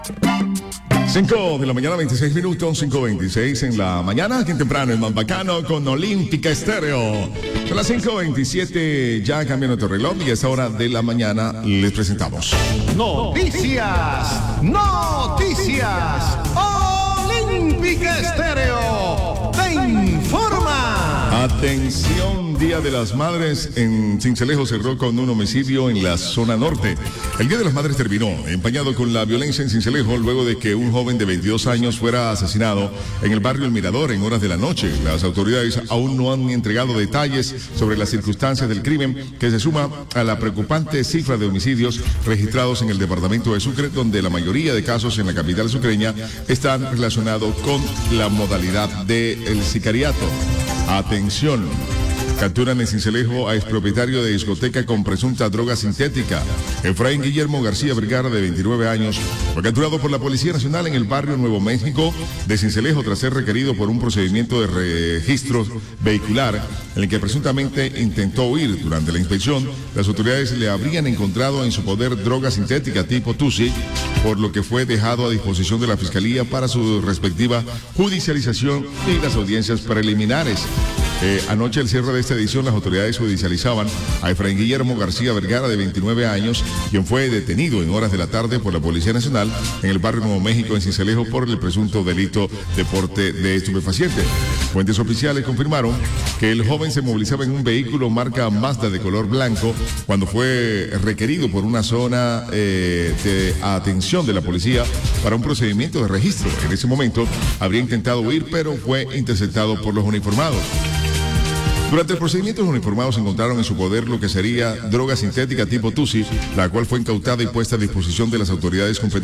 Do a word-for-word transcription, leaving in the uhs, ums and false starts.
cinco de la mañana, veintiséis minutos, cinco veintiséis en la mañana, aquí temprano en Mambacano con Olímpica Estéreo. Son las cinco veintisiete, ya cambia nuestro reloj y a esta hora de la mañana les presentamos. Noticias, noticias, Olímpica Estéreo te informa. Atención, Día de las Madres en Sincelejo cerró con un homicidio en la zona norte. El Día de las Madres terminó empañado con la violencia en Sincelejo luego de que un joven de veintidós años fuera asesinado en el barrio El Mirador en horas de la noche. Las autoridades aún no han entregado detalles sobre las circunstancias del crimen, que se suma a la preocupante cifra de homicidios registrados en el departamento de Sucre, donde la mayoría de casos en la capital sucreña están relacionados con la modalidad del sicariato. Atención. Capturan en Sincelejo a expropietario de discoteca con presunta droga sintética. Efraín Guillermo García Vergara, de veintinueve años, fue capturado por la Policía Nacional en el barrio Nuevo México de Sincelejo tras ser requerido por un procedimiento de registro vehicular en el que presuntamente intentó huir. Durante la inspección, las autoridades le habrían encontrado en su poder droga sintética tipo Tusi, por lo que fue dejado a disposición de la Fiscalía para su respectiva judicialización y las audiencias preliminares. Eh, anoche, al cierre de esta edición, las autoridades judicializaban a Efraín Guillermo García Vergara, de veintinueve años, quien fue detenido en horas de la tarde por la Policía Nacional en el barrio Nuevo México en Sincelejo por el presunto delito de porte de estupefaciente. Fuentes oficiales confirmaron que el joven se movilizaba en un vehículo marca Mazda de color blanco cuando fue requerido por una zona eh, de atención de la policía para un procedimiento de registro. En ese momento habría intentado huir, pero fue interceptado por los uniformados. Durante el procedimiento, los uniformados encontraron en su poder lo que sería droga sintética tipo Tusi, la cual fue incautada y puesta a disposición de las autoridades competentes.